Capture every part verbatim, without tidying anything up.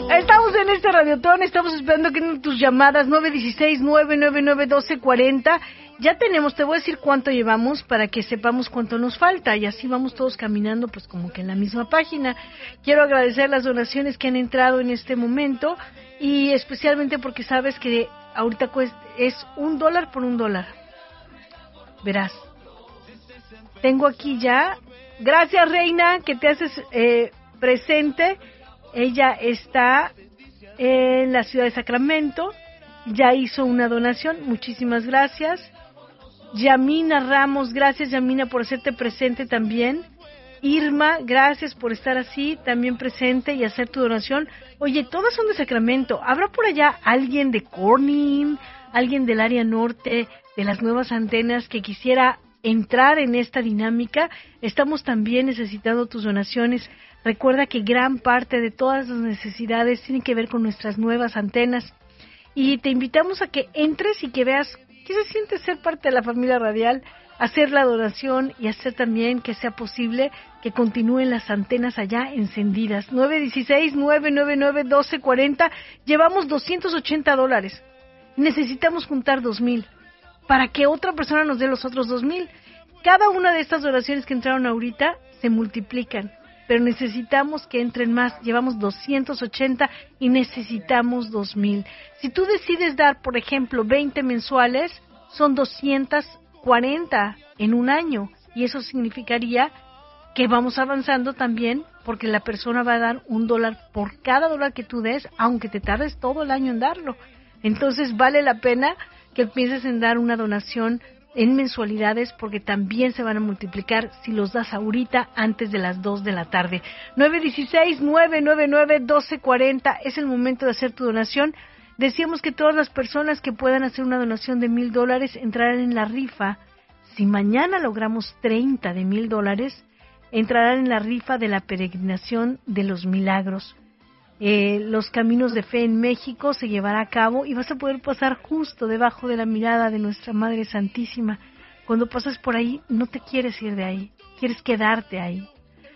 Estamos en este radiotón, estamos esperando que en tus llamadas nueve uno seis, nueve nueve nueve, uno dos cuatro cero. Ya tenemos, te voy a decir cuánto llevamos para que sepamos cuánto nos falta y así vamos todos caminando pues como que en la misma página. Quiero agradecer las donaciones que han entrado en este momento y especialmente porque sabes que ahorita cuesta, es un dólar por un dólar. Verás, tengo aquí ya, gracias Reina que te haces eh, presente. Ella está en la ciudad de Sacramento, ya hizo una donación, muchísimas gracias. Yamina Ramos, gracias Yamina por hacerte presente también. Irma, gracias por estar así, también presente y hacer tu donación. Oye, todas son de Sacramento, ¿habrá por allá alguien de Corning, alguien del área norte, de las nuevas antenas que quisiera entrar en esta dinámica? Estamos también necesitando tus donaciones. Recuerda que gran parte de todas las necesidades tienen que ver con nuestras nuevas antenas. Y te invitamos a que entres y que veas qué se siente ser parte de la familia radial, hacer la donación y hacer también que sea posible que continúen las antenas allá encendidas. nueve uno seis, nueve nueve nueve, uno dos cuatro cero. Llevamos doscientos ochenta dólares. Necesitamos juntar dos mil para que otra persona nos dé los otros dos mil. Cada una de estas donaciones que entraron ahorita se multiplican, pero necesitamos que entren más. Llevamos doscientos ochenta y necesitamos dos mil. Si tú decides dar, por ejemplo, veinte mensuales, son doscientos cuarenta en un año. Y eso significaría que vamos avanzando también, porque la persona va a dar un dólar por cada dólar que tú des, aunque te tardes todo el año en darlo. Entonces vale la pena que pienses en dar una donación en mensualidades, porque también se van a multiplicar si los das ahorita antes de las dos de la tarde. nueve uno seis, nueve nueve nueve, uno dos cuatro cero es el momento de hacer tu donación. Decíamos que todas las personas que puedan hacer una donación de mil dólares entrarán en la rifa. Si mañana logramos treinta de mil dólares, entrarán en la rifa de la peregrinación de los milagros. Eh, los caminos de fe en México se llevará a cabo y vas a poder pasar justo debajo de la mirada de nuestra Madre Santísima. Cuando pasas por ahí, no te quieres ir de ahí, quieres quedarte ahí.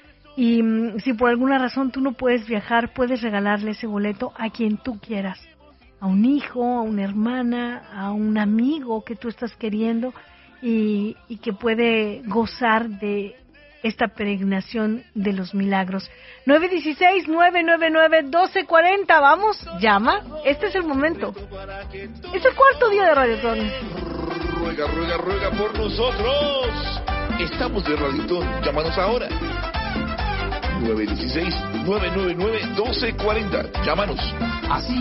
Y mm, si por alguna razón tú no puedes viajar, puedes regalarle ese boleto a quien tú quieras, a un hijo, a una hermana, a un amigo que tú estás queriendo y, y que puede gozar de esta peregrinación de los milagros. nueve uno seis, nueve nueve nueve, uno dos cuatro cero, vamos, llama, este es el momento. Es el cuarto día de Radiotón. Ruega, ruega, ruega por nosotros. Estamos de Radiotón, llámanos ahora. nueve uno seis, nueve nueve nueve, uno dos cuatro cero, llámanos. Así